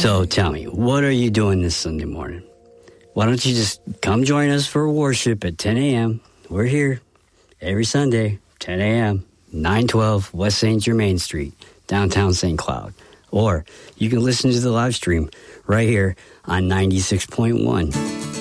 So tell me, what are you doing this Sunday morning? Why don't you just come join us for worship at 10 a.m.? We're here every Sunday, 10 a.m., 912 West St. Germain Street, downtown St. Cloud. Or you can listen to the live stream right here on 96.1.